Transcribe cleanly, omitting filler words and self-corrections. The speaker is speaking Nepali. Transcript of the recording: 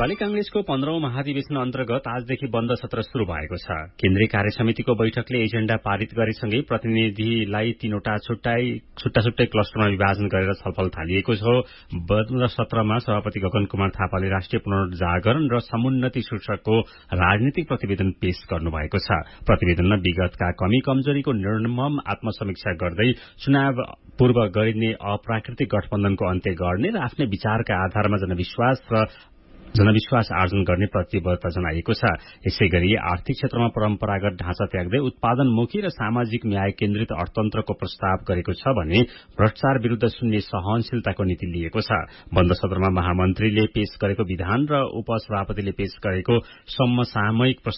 नेपाली कांग्रेसको 15औं महाधिवेशन अन्तर्गत आजदेखि बन्द सत्र शुरू भएको छ। केन्द्रीय कार्यसमितिको बैठकले एजेण्डा पारित गरेसँगै प्रतिनिधिलाई 3वटा छुट्टा क्लस्टरमा विभाजन गरेर छलफल थालिएको छ। बन्द सत्रमा सभापति गगन कुमार थापाले राष्ट्रिय पुनर्जागरण र समुन्नति शीर्षकको राजनीतिक प्रतिवेदन पेश गर्नुभएको छ। प्रतिवेदनमा विगतका कमी कमजोरीको निर्मम आत्मसमीक्षा गर्दै चुनाव पूर्व गरिने अप्राकृतिक गठबन्धनको अन्त्य गर्ने र आफ्नै विचारका आधारमा जनविश्वास आर्जन गर्ने प्रतिबद्धता जनाइएको छ। यसैगरी आर्थिक क्षेत्रमा परम्परागत ढाँचा त्याग्दै उत्पादनमुखी र सामाजिक न्याय केन्द्रित अर्थतन्त्रको प्रस्ताव गरेको छ भने भ्रष्टाचार विरूद्ध शून्य सहनशीलताको नीति लिएको छ। बन्द सत्रमा महामन्त्रीले पेश गरेको विधान र उपसभापतिले पेश गरेको समसामयिक